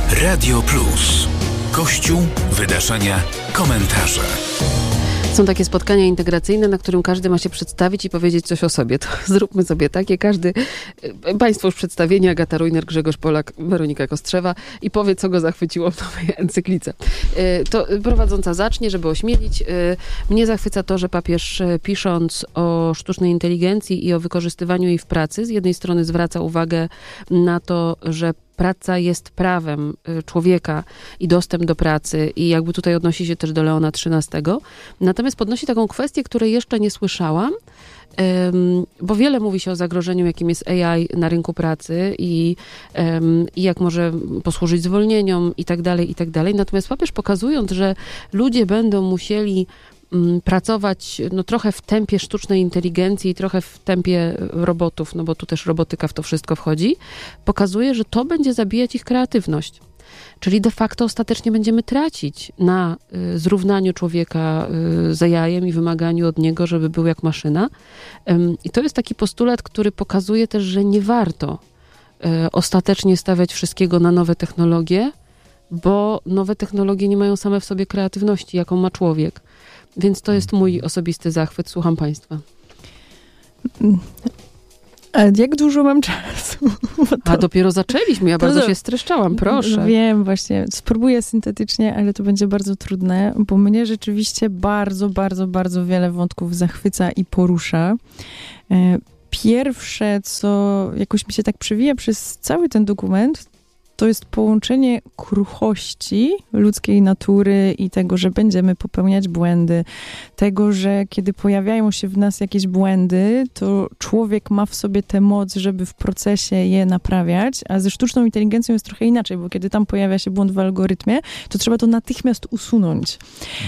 Radio Plus. Kościół, wydarzenia, komentarze. Są takie spotkania integracyjne, na którym każdy ma się przedstawić i powiedzieć coś o sobie. To zróbmy sobie takie. Państwo już przedstawieni, Agata Rujner, Grzegorz Polak, Weronika Kostrzewa i powie, co go zachwyciło w nowej encyklice. To prowadząca zacznie, żeby ośmielić. Mnie zachwyca to, że papież, pisząc o sztucznej inteligencji i o wykorzystywaniu jej w pracy, z jednej strony zwraca uwagę na to, że praca jest prawem człowieka i dostęp do pracy i jakby tutaj odnosi się też do Leona XIII. Natomiast podnosi taką kwestię, której jeszcze nie słyszałam, bo wiele mówi się o zagrożeniu, jakim jest AI na rynku pracy i jak może posłużyć zwolnieniom i tak dalej. Natomiast papież, pokazując, że ludzie będą musieli pracować trochę w tempie sztucznej inteligencji i trochę w tempie robotów, bo tu też robotyka w to wszystko wchodzi, pokazuje, że to będzie zabijać ich kreatywność. Czyli de facto ostatecznie będziemy tracić na zrównaniu człowieka z AI-em i wymaganiu od niego, żeby był jak maszyna. I to jest taki postulat, który pokazuje też, że nie warto ostatecznie stawiać wszystkiego na nowe technologie, bo nowe technologie nie mają same w sobie kreatywności, jaką ma człowiek. Więc to jest mój osobisty zachwyt. Słucham Państwa. A jak dużo mam czasu? A dopiero zaczęliśmy. Ja bardzo się streszczałam. Proszę. Wiem, właśnie. Spróbuję syntetycznie, ale to będzie bardzo trudne, bo mnie rzeczywiście bardzo, bardzo, bardzo wiele wątków zachwyca i porusza. Pierwsze, co jakoś mi się tak przewija przez cały ten dokument, to jest połączenie kruchości ludzkiej natury i tego, że będziemy popełniać błędy. Tego, że kiedy pojawiają się w nas jakieś błędy, to człowiek ma w sobie tę moc, żeby w procesie je naprawiać, a ze sztuczną inteligencją jest trochę inaczej, bo kiedy tam pojawia się błąd w algorytmie, to trzeba to natychmiast usunąć.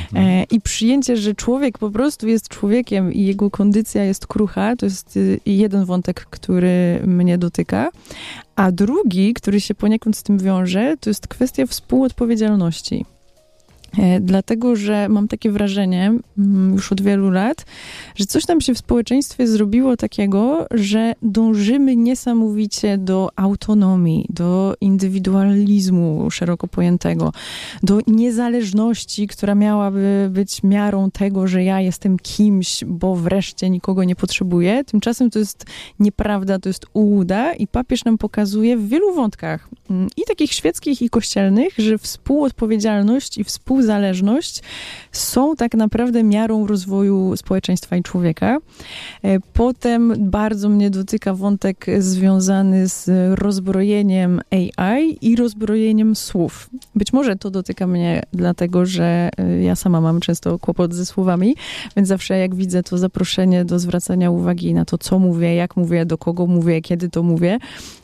I przyjęcie, że człowiek po prostu jest człowiekiem i jego kondycja jest krucha, to jest jeden wątek, który mnie dotyka. A drugi, który się poniekąd z tym wiąże, to jest kwestia współodpowiedzialności. Dlatego, że mam takie wrażenie już od wielu lat, że coś nam się w społeczeństwie zrobiło takiego, że dążymy niesamowicie do autonomii, do indywidualizmu szeroko pojętego, do niezależności, która miałaby być miarą tego, że ja jestem kimś, bo wreszcie nikogo nie potrzebuję. Tymczasem to jest nieprawda, to jest ułuda i papież nam pokazuje w wielu wątkach, i takich świeckich, i kościelnych, że współodpowiedzialność i współzależność są tak naprawdę miarą rozwoju społeczeństwa i człowieka. Potem bardzo mnie dotyka wątek związany z rozbrojeniem AI i rozbrojeniem słów. Być może to dotyka mnie dlatego, że ja sama mam często kłopot ze słowami, więc zawsze jak widzę to zaproszenie do zwracania uwagi na to, co mówię, jak mówię, do kogo mówię, kiedy to mówię,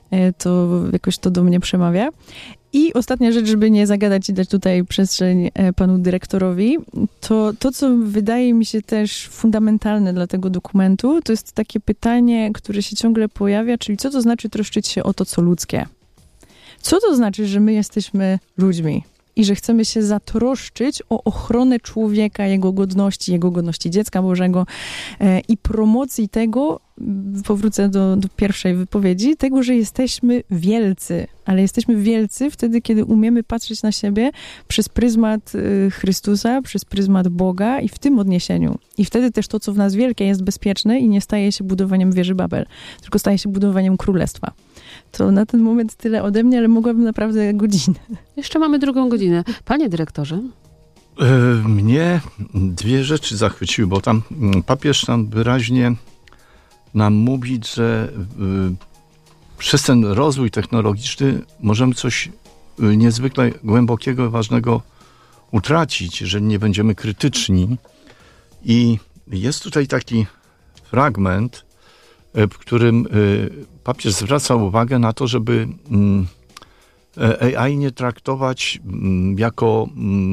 to jakoś to do mnie przemawia. I ostatnia rzecz, żeby nie zagadać i dać tutaj przestrzeń panu dyrektorowi, to co wydaje mi się też fundamentalne dla tego dokumentu, to jest takie pytanie, które się ciągle pojawia, czyli co to znaczy troszczyć się o to, co ludzkie? Co to znaczy, że my jesteśmy ludźmi? I że chcemy się zatroszczyć o ochronę człowieka, jego godności dziecka Bożego i promocji tego, powrócę do pierwszej wypowiedzi, tego, że jesteśmy wielcy, ale jesteśmy wielcy wtedy, kiedy umiemy patrzeć na siebie przez pryzmat Chrystusa, przez pryzmat Boga i w tym odniesieniu. I wtedy też to, co w nas wielkie, jest bezpieczne i nie staje się budowaniem wieży Babel, tylko staje się budowaniem królestwa. To na ten moment tyle ode mnie, ale mogłabym naprawdę godzinę. Jeszcze mamy drugą godzinę. Panie dyrektorze? Mnie dwie rzeczy zachwyciły, bo tam papież tam wyraźnie nam mówi, że przez ten rozwój technologiczny możemy coś niezwykle głębokiego, ważnego utracić, że nie będziemy krytyczni. I jest tutaj taki fragment, w którym papież zwraca uwagę na to, żeby AI nie traktować jako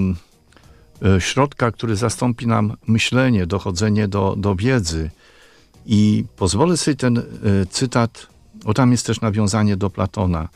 środka, który zastąpi nam myślenie, dochodzenie do wiedzy. I pozwolę sobie ten cytat, bo tam jest też nawiązanie do Platona,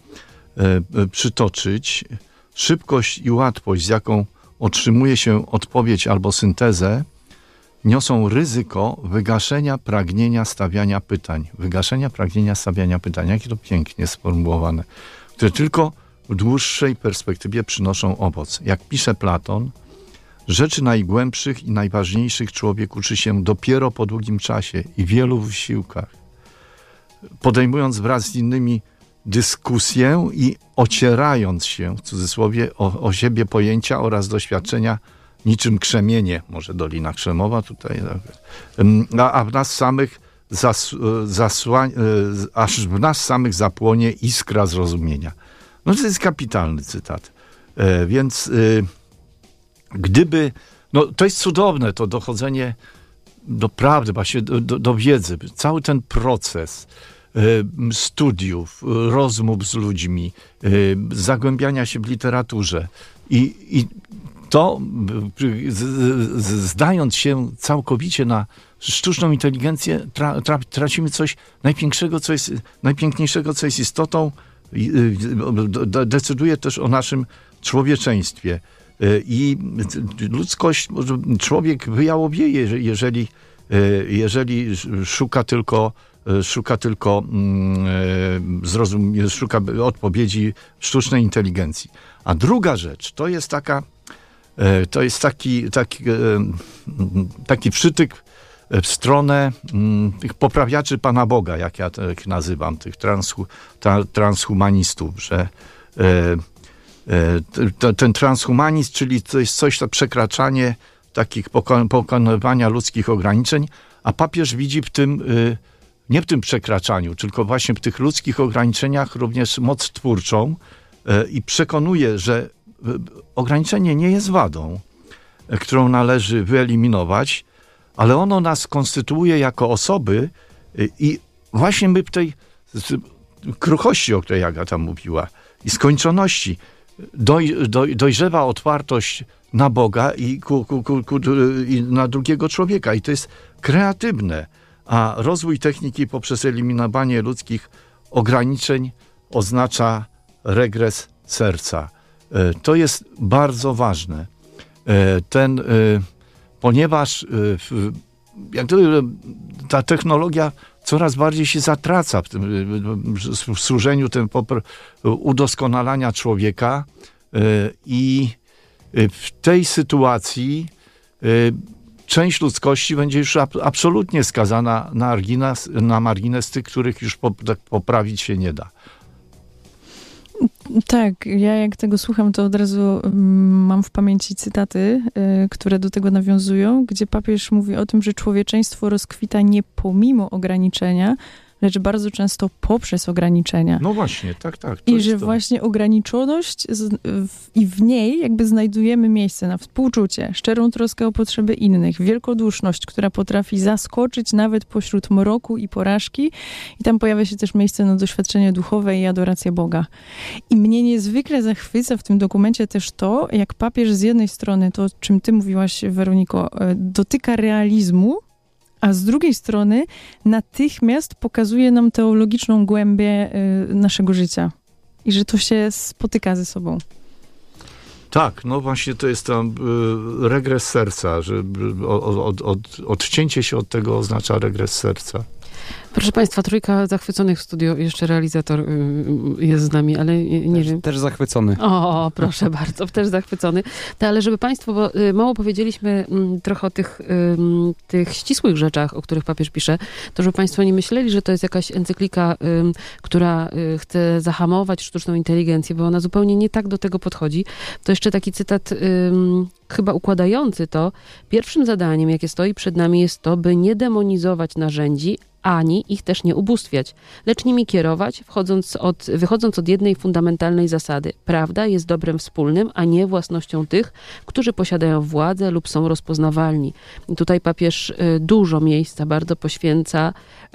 przytoczyć. Szybkość i łatwość, z jaką otrzymuje się odpowiedź albo syntezę, niosą ryzyko wygaszenia pragnienia stawiania pytań. Wygaszenia pragnienia stawiania pytań. Jakie to pięknie sformułowane. Które tylko w dłuższej perspektywie przynoszą owoc. Jak pisze Platon, rzeczy najgłębszych i najważniejszych człowiek uczy się dopiero po długim czasie i wielu wysiłkach, podejmując wraz z innymi dyskusję i ocierając się, w cudzysłowie, o siebie pojęcia oraz doświadczenia niczym krzemienie, może Dolina Krzemowa tutaj, a w nas samych aż w nas samych zapłonie iskra zrozumienia. No to jest kapitalny cytat. Więc gdyby, no to jest cudowne, to dochodzenie do prawdy, właśnie do wiedzy, cały ten proces studiów, rozmów z ludźmi, zagłębiania się w literaturze i to zdając się całkowicie na sztuczną inteligencję, tracimy coś najpiękniejszego, co jest istotą, decyduje też o naszym człowieczeństwie. I ludzkość, człowiek wyjałowieje, jeżeli szuka tylko odpowiedzi sztucznej inteligencji. A druga rzecz, to jest taki przytyk w stronę tych poprawiaczy Pana Boga, jak ja tak nazywam, tych transhumanistów, że ten transhumanizm, czyli to jest coś, to przekraczanie takich pokonywania ludzkich ograniczeń, a papież widzi w tym, nie w tym przekraczaniu, tylko właśnie w tych ludzkich ograniczeniach również moc twórczą i przekonuje, że ograniczenie nie jest wadą, którą należy wyeliminować, ale ono nas konstytuuje jako osoby i właśnie my w tej kruchości, o której Agata mówiła, i skończoności dojrzewa otwartość na Boga i na drugiego człowieka. I to jest kreatywne. A rozwój techniki poprzez eliminowanie ludzkich ograniczeń oznacza regres serca. To jest bardzo ważne. Ponieważ ta technologia coraz bardziej się zatraca w służeniu temu udoskonalania człowieka i w tej sytuacji część ludzkości będzie już absolutnie skazana na margines tych, których już poprawić się nie da. Tak, ja jak tego słucham, to od razu mam w pamięci cytaty, które do tego nawiązują, gdzie papież mówi o tym, że człowieczeństwo rozkwita nie pomimo ograniczenia, lecz bardzo często poprzez ograniczenia. No właśnie, tak. I że właśnie ograniczoność i w niej jakby znajdujemy miejsce na współczucie, szczerą troskę o potrzeby innych, wielkoduszność, która potrafi zaskoczyć nawet pośród mroku i porażki. I tam pojawia się też miejsce na doświadczenie duchowe i adorację Boga. I mnie niezwykle zachwyca w tym dokumencie też to, jak papież z jednej strony, to o czym ty mówiłaś, Weroniko, dotyka realizmu, a z drugiej strony natychmiast pokazuje nam teologiczną głębię naszego życia. I że to się spotyka ze sobą. Tak, no właśnie to jest tam regres serca, że odcięcie się od tego oznacza regres serca. Proszę Państwa, trójka zachwyconych w studio, jeszcze realizator jest z nami, ale nie wiem. Też zachwycony. O, proszę bardzo, też zachwycony. Ale żeby Państwo, bo mało powiedzieliśmy trochę o tych ścisłych rzeczach, o których papież pisze, to żeby Państwo nie myśleli, że to jest jakaś encyklika, która chce zahamować sztuczną inteligencję, bo ona zupełnie nie tak do tego podchodzi. To jeszcze taki cytat chyba układający to. Pierwszym zadaniem, jakie stoi przed nami, jest to, by nie demonizować narzędzi, ani ich też nie ubóstwiać, lecz nimi kierować, wychodząc od jednej fundamentalnej zasady. Prawda jest dobrem wspólnym, a nie własnością tych, którzy posiadają władzę lub są rozpoznawalni. I tutaj papież dużo miejsca bardzo poświęca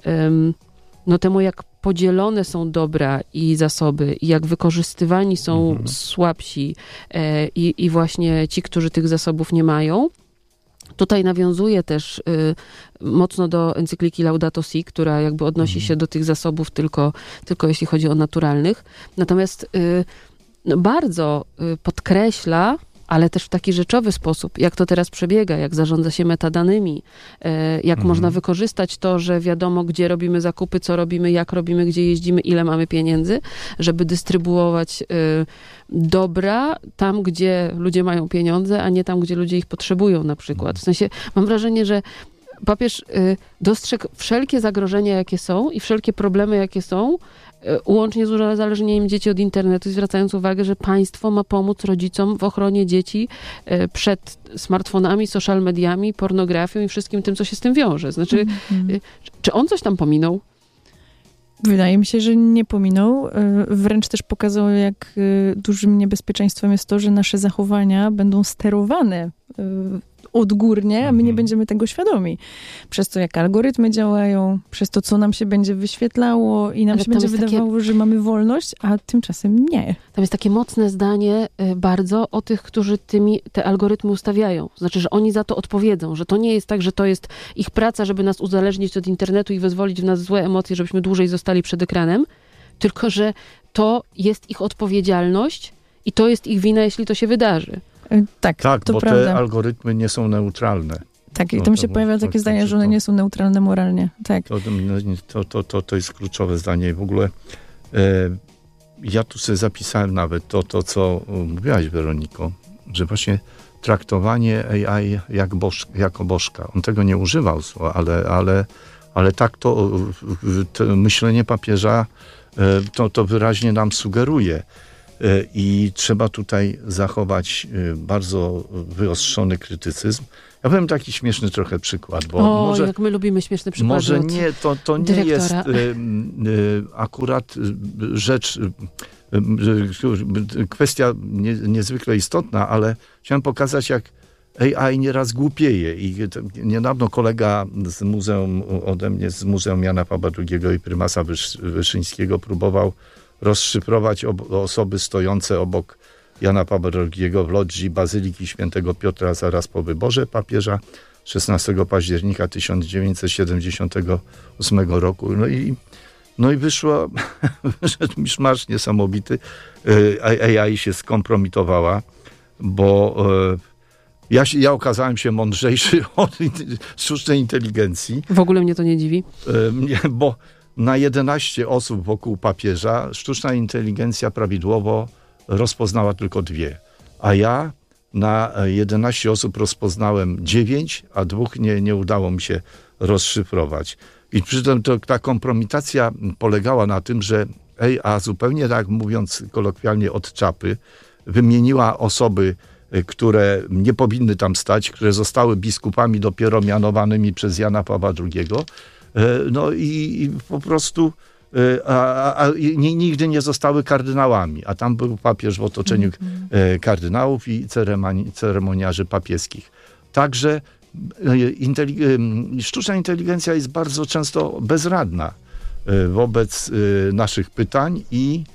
temu, jak podzielone są dobra i zasoby, i jak wykorzystywani są słabsi i właśnie ci, którzy tych zasobów nie mają. Tutaj nawiązuje też mocno do encykliki Laudato Si, która jakby odnosi się do tych zasobów tylko jeśli chodzi o naturalnych. Natomiast bardzo podkreśla ale też w taki rzeczowy sposób, jak to teraz przebiega, jak zarządza się metadanymi, jak można wykorzystać to, że wiadomo, gdzie robimy zakupy, co robimy, jak robimy, gdzie jeździmy, ile mamy pieniędzy, żeby dystrybuować dobra tam, gdzie ludzie mają pieniądze, a nie tam, gdzie ludzie ich potrzebują na przykład. W sensie mam wrażenie, że papież dostrzegł wszelkie zagrożenia, jakie są i wszelkie problemy, jakie są, łącznie z uzależnieniem dzieci od internetu, zwracając uwagę, że państwo ma pomóc rodzicom w ochronie dzieci przed smartfonami, social mediami, pornografią i wszystkim tym, co się z tym wiąże. Znaczy, czy on coś tam pominął? Wydaje mi się, że nie pominął. Wręcz też pokazał, jak dużym niebezpieczeństwem jest to, że nasze zachowania będą sterowane odgórnie, a my nie będziemy tego świadomi. Przez to, jak algorytmy działają, przez to, co nam się będzie wyświetlało i nam się będzie wydawało, że mamy wolność, a tymczasem nie. Tam jest takie mocne zdanie bardzo o tych, którzy te algorytmy ustawiają. Znaczy, że oni za to odpowiedzą, że to nie jest tak, że to jest ich praca, żeby nas uzależnić od internetu i wyzwolić w nas złe emocje, żebyśmy dłużej zostali przed ekranem, tylko, że to jest ich odpowiedzialność i to jest ich wina, jeśli to się wydarzy. Tak, to bo prawda. te algorytmy nie są neutralne. Tak, i tam się pojawia takie zdanie, że one nie są neutralne moralnie. Tak. To jest kluczowe zdanie i w ogóle ja tu sobie zapisałem nawet to co mówiłaś, Weroniko, że właśnie traktowanie AI jako bożka. On tego nie używał, ale tak to myślenie papieża to wyraźnie nam sugeruje. I trzeba tutaj zachować bardzo wyostrzony krytycyzm. Ja powiem taki śmieszny trochę przykład, bo może, jak my lubimy śmieszne przykłady. Może nie, to nie jest akurat rzecz, kwestia niezwykle istotna, ale chciałem pokazać, jak AI nieraz głupieje. I niedawno kolega z muzeum, ode mnie z Muzeum Jana Pawła II i prymasa Wyszyńskiego próbował rozszyfrować osoby stojące obok Jana Pawła II w logii Bazyliki Świętego Piotra zaraz po wyborze papieża 16 października 1978 roku. No i wyszedł miszmasz niesamowity. AI się skompromitowała, bo ja okazałem się mądrzejszy od sztucznej inteligencji. W ogóle mnie to nie dziwi. Bo na 11 osób wokół papieża sztuczna inteligencja prawidłowo rozpoznała tylko 2. A ja na 11 osób rozpoznałem 9, a 2 nie udało mi się rozszyfrować. I przy tym ta kompromitacja polegała na tym, że AI, zupełnie tak mówiąc kolokwialnie od czapy, wymieniła osoby, które nie powinny tam stać, które zostały biskupami dopiero mianowanymi przez Jana Pawła II. No i po prostu nigdy nie zostały kardynałami, a tam był papież w otoczeniu kardynałów i ceremoniarzy papieskich. Także sztuczna inteligencja jest bardzo często bezradna wobec naszych pytań i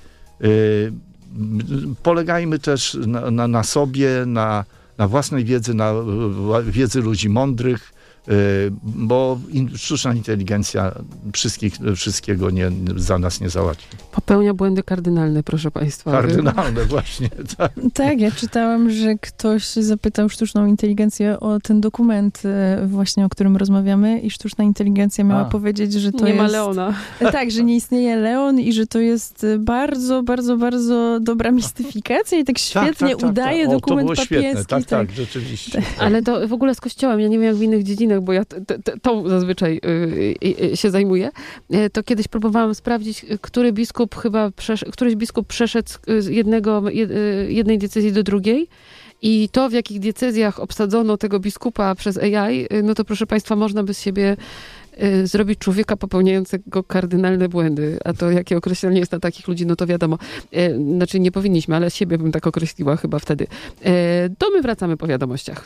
polegajmy też na sobie, na własnej wiedzy, na wiedzy ludzi mądrych, bo sztuczna inteligencja wszystkiego za nas nie załatwi. Popełnia błędy kardynalne, proszę państwa. Kardynalne, właśnie. Tak. Tak, ja czytałam, że ktoś zapytał sztuczną inteligencję o ten dokument właśnie, o którym rozmawiamy i sztuczna inteligencja miała powiedzieć, że to nie ma Leona. Tak, że nie istnieje Leon i że to jest bardzo, bardzo, bardzo dobra mistyfikacja i tak świetnie udaje dokument to było papieski. Świetne. Tak, rzeczywiście. Ale to w ogóle z Kościołem, ja nie wiem jak w innych dziedzinach, bo ja tą zazwyczaj się zajmuję, to kiedyś próbowałam sprawdzić, któryś biskup przeszedł z jednej diecezji do drugiej i to, w jakich diecezjach obsadzono tego biskupa przez AI, no to proszę państwa, można by z siebie zrobić człowieka popełniającego kardynalne błędy, a to jakie określenie jest na takich ludzi, no to wiadomo. Znaczy nie powinniśmy, ale siebie bym tak określiła chyba wtedy. To my wracamy po wiadomościach.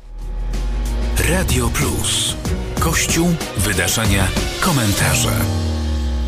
Radio Plus. Kościół, wydarzenia, komentarze.